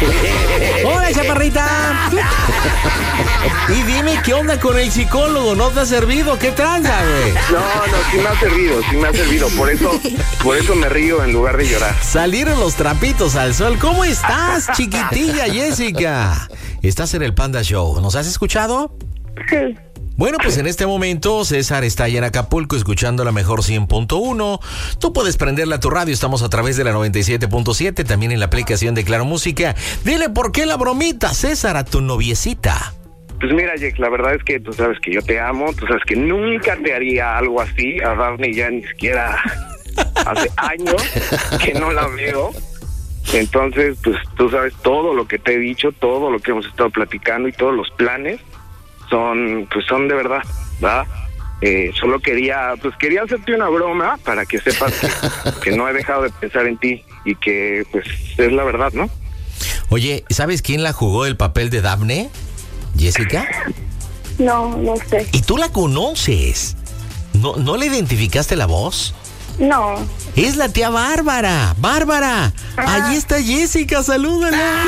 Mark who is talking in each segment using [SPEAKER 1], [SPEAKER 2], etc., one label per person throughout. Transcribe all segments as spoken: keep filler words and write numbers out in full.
[SPEAKER 1] ¡Hola, chaparrita! Y dime, ¿qué onda con el psicólogo? ¿No te ha servido? ¿Qué tranza, güey?
[SPEAKER 2] No, no, sí me ha servido, sí me ha servido. Por eso, por eso me río en lugar de llorar.
[SPEAKER 1] Salieron los trapitos al sol. ¿Cómo estás, chiquitilla Jessica? Estás en el Panda Show. ¿Nos has escuchado?
[SPEAKER 3] Sí.
[SPEAKER 1] Bueno, pues en este momento César está allá en Acapulco escuchando la mejor cien punto uno. Tú puedes prenderla a tu radio, estamos a través de la noventa y siete punto siete, también en la aplicación de Claro Música. Dile por qué la bromita, César, a tu noviecita.
[SPEAKER 2] Pues mira, Jack, la verdad es que tú sabes que yo te amo, tú sabes que nunca te haría algo así. A Daphne ya ni siquiera hace años que no la veo. Entonces, pues tú sabes todo lo que te he dicho, todo lo que hemos estado platicando y todos los planes son, pues son de verdad, ¿verdad? Eh, solo quería, pues quería hacerte una broma para que sepas que, que no he dejado de pensar en ti y que, pues, es la verdad, ¿no?
[SPEAKER 1] Oye, ¿sabes quién la jugó el papel de Daphne? ¿Jessica?
[SPEAKER 3] No, no sé.
[SPEAKER 1] ¿Y tú la conoces? ¿No, no le identificaste la voz?
[SPEAKER 3] No.
[SPEAKER 1] Es la tía Bárbara. ¡Bárbara!
[SPEAKER 3] Ah.
[SPEAKER 1] Ahí está Jessica, salúdala.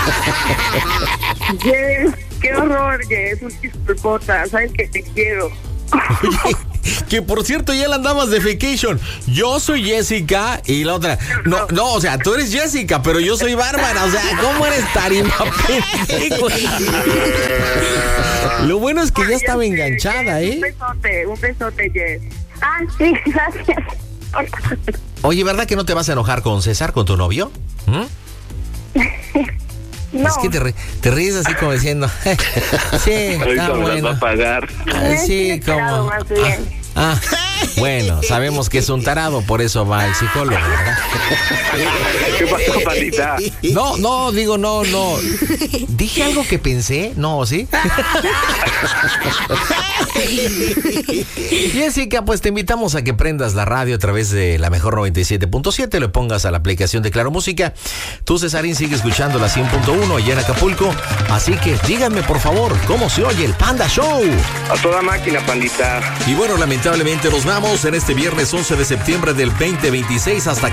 [SPEAKER 3] Yes, qué horror, Yes, un disculpota, sabes que te quiero.
[SPEAKER 1] Oye, que por cierto ya la andabas de vacation. Yo soy Jessica y la otra. No, no, o sea, tú eres Jessica, pero yo soy Bárbara. O sea, ¿cómo eres tarima pendejo? Lo bueno es que ya estaba enganchada, ¿eh?
[SPEAKER 3] Un besote, un besote, Yes. Ah, sí, gracias.
[SPEAKER 1] Oye, ¿verdad que no te vas a enojar con César, con tu novio? ¿Mm?
[SPEAKER 3] No.
[SPEAKER 1] Es que te, ri- te ríes así como diciendo, sí,
[SPEAKER 2] Ahorita
[SPEAKER 1] está
[SPEAKER 2] me las va
[SPEAKER 1] bueno.
[SPEAKER 2] a pagar.
[SPEAKER 1] Ah, sí,
[SPEAKER 3] Inesperado,
[SPEAKER 1] como.
[SPEAKER 3] más bien.
[SPEAKER 1] Ah, bueno, sabemos que es un tarado, por eso va al psicólogo, ¿verdad?
[SPEAKER 2] ¿Qué pasó, pandita?
[SPEAKER 1] No, no, digo, no, no. ¿Dije algo que pensé? No, ¿sí? Jessica, pues te invitamos a que prendas la radio a través de la mejor noventa y siete punto siete, lo pongas a la aplicación de Claro Música. Tú, Cesarín, sigue escuchando la cien punto uno allá en Acapulco. Así que díganme, por favor, ¿cómo se oye el Panda Show?
[SPEAKER 2] A toda máquina, pandita.
[SPEAKER 1] Y bueno, lamentablemente nos vamos en este viernes once de septiembre del veinte veintiséis. Hasta